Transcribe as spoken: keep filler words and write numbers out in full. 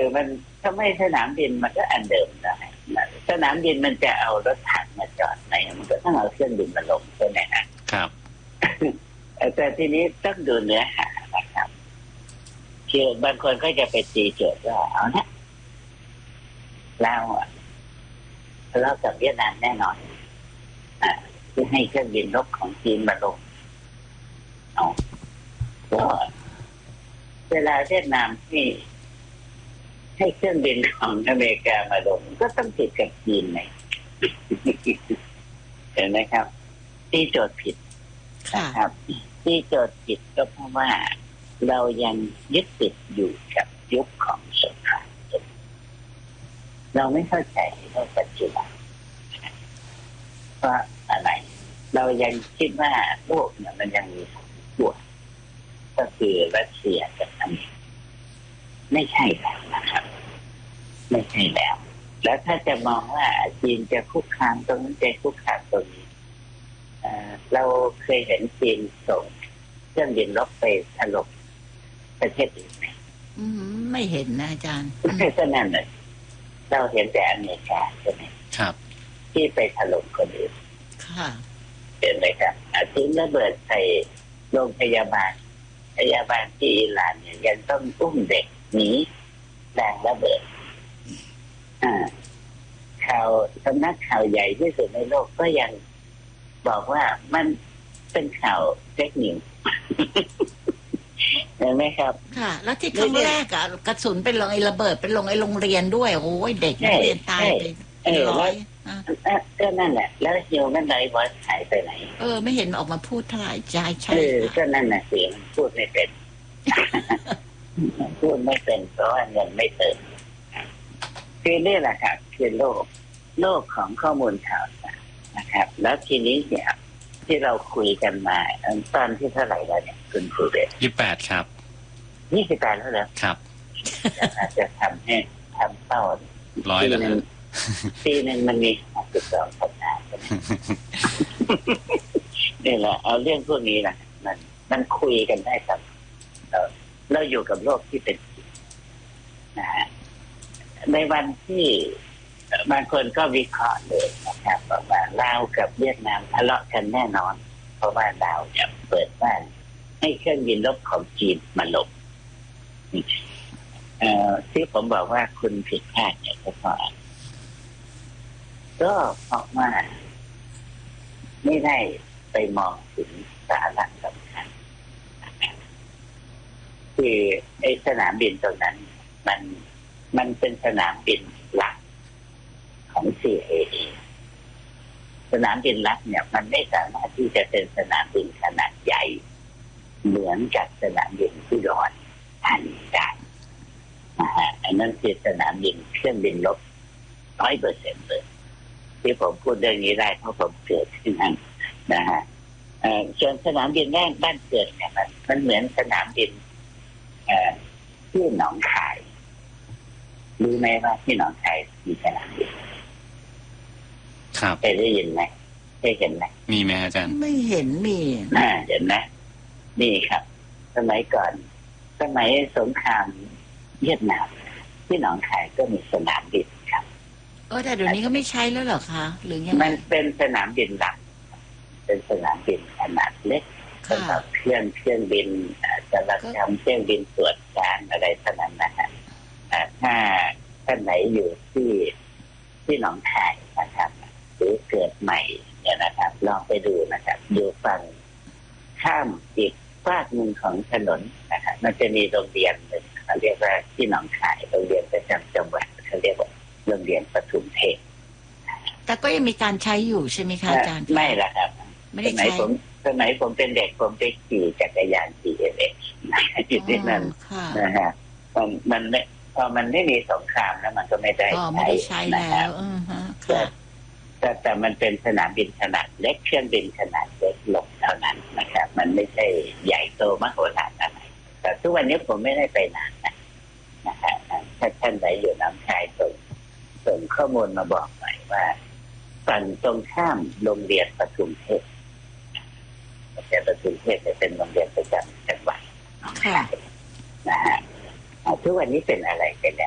มันถ้าไม่สนามบินมันก็อันเดิมนะสนามบินมันจะเอารถถังมาจอดไหนมันก็ต้องเอาเครื่องบินมาลงใช่ไหมฮะครับแต่ทีนี้ต้องดูเนื้อหานะครับคือบางคนก็จะไปตีโจทย์ว่าเอานะเราทะเลาะกับเวียดนามแน่นอนอ่าที่ให้เครื่องบินรบของจีนมาลงเอาก็เวลาเวียดนามที่ให้เครื่องบินของอเมริกามาลงก็ต้องติดกับจีนไงเห็นไหมครับที่โจทย์ผิดนะครับที่โจทย์ผิดก็เพราะว่าเรายังยึดติดอยู่กับยุคของสงครามเราไม่เข้าใจในปัจจุบันเพราะอะไรเรายังคิดว่าโลกเนี่ยมันยังมีสองขั้วก็คือรัสเซียกับอเมริกาไม่ใช่แล้วนะครับไม่ใช่แล้วแล้วถ้าจะมองว่าจีนจะคุกคามตรงนั้นจะคุกคามตรงนี้เราเคยเห็นจีนส่งเครื่องบินรบไปถล่มประเทศอื่นไหมไม่เห็นนะอาจารย์ก็นั่นเลยเราเห็นแต่อเมริกาใช่ไหมครับที่ไปถล่มคนอื่นค่ะเห็นไหมครับอาทิ้งระเบิดใส่โรงพยาบาลพยาบาลที่อิหร่านเนี่ยยังต้องอุ้มเด็กหนีแรงระเบิดอ่าข่าวสำนักข่าวใหญ่ที่สุดในโลกก็ยังบอกว่ามันเป็นข่าวเฟกนิวส์เห็นไหมครับค่ะแล้วที่ครั้งแรกอะกระสุนไปลงไอ้ระเบิดไปลงไอ้โรงเรียนด้วยโอ้ยเด็กนักเรียนตายไปร้อยก็นั่นแหละแล้วฮิวแมนไรท์วอชหายไปไหนเออไม่เห็นออกมาพูดเท่าไหร่ใจใช่ก็นั่นน่ะสิมันพูดไม่เป็นพูดไม่เป็นเพราะว่าเงินไม่เติมคือนี่แหละครับคือโลกโลกของข้อมูลข่าวสารนะครับแล้วทีนี้เนี่ยที่เราคุยกันมาตอนที่เท่าไหร่แล้วเนี่ยคุณครูเดชยี่สิบแปดครับยี่สิบแปดแล้วเหรอครับอาจจะทำให้ทำเป้าร้อยแล้วปีหนึ่งมันมีหกสิบสองสัปดาห์นี่แหละเอาเรื่องพวกนี้นะมันมันคุยกันได้ครับเราเราอยู่กับโลกที่เป็นนะฮะในวันที่บางคนก็วิเคราะห์เลยนะครับว่าลาวกับเวียดนามทะเลาะกันแน่นอนเพราะว่าลาวจะเปิดบ้านให้เครื่องบินรบของจีนมาลงเอ่อที่ผมบอกว่าคุณผิดพลาดเนี่ยก็เพราะก็เพราะว่าไม่ได้ไปมองถึงสาระสำคัญคือไอ้สนามบินตรงนั้นมันมันเป็นสนามบินหลักของ ซี เอ เอ สนามบินหลักเนี่ยมันไม่สามารถที่จะเป็นสนามบินขนาดใหญ่เหมือนกับสนามบินที่ดอนทันได้นะฮะอันนั้นคือสนามบินเครื่องบินรบร้อยเปอร์เซ็นต์เลยที่ผมพูดเรื่องนี้ได้เพราะผมเกิดที่นั่นนะฮะส่วนสนามบินแรกบ้านเกิดเนี่ยมันมันเหมือนสนามบินที่หนองคายรู้ไหมว่าที่หนองคายมีสนามบินครับเคยได้ยินไหมเคยเห็นไหมมีไหมอาจารย์ไม่เห็นมีอ่าเห็นไหมนี่ครับสมัยก่อนสมัยสงครามเวียดนามที่หนองคายก็มีสนามบินครับเออแต่เดี๋ยวนี้ก็ไม่ใช้แล้วเหรอคะหรือยังมันเป็นสนามบินหลักเป็นสนามบินขนาดเล็กสำหรับเครื่องเครื่องบินจราจรเครื่องบินตรวจการอะไรเท่านั้นนะฮะถ้าท่านไหนอยู่ที่ที่หนองคายนะครับหรือเกิดใหม่เนี่ยนะครับลองไปดูนะครับอยู่ฝั่งข้ามอีกฝากหนึ่งของถนนนะครับมันจะมีโรงเรียนหนึ่งเขาเรียกว่าที่หนองคายโรงเรียนประจำจังหวัดเขาเรียกว่าโรงเรียนปทุมเทพแต่ก็ยังมีการใช้อยู่ใช่ไหมคะอาจารย์ไม่ละครับไม่ได้ใช้ผมสมัยผมเป็นเด็กผมไปขี่จักรยาน ซี เอส เอ็กซ์ อยู่ที่นั่นนะฮะมันมันพอมันไม่มีสงครามแล้วมันก็ไม่ได้ใช้แล้วแต่แต่มันเป็นสนามบินขนาดเล็กเครื่องบินขนาดเล็กลงเท่านั้นนะครับมันไม่ใช่ใหญ่โตมโหฬารอะไรแต่ทุกวันนี้ผมไม่ได้ไปนานนะนะฮะถ้าท่านไหนอยู่น้ำชายส่งส่งข้อมูลมาบอกหน่อยว่าฝั่งตรงข้ามโรงเรียนปทุมเทพโรงเรียนปทุมเทพเป็นโรงเรียนประจำจังหวัดนะฮะทุกวันนี้เป็นอะไรกันแล้ว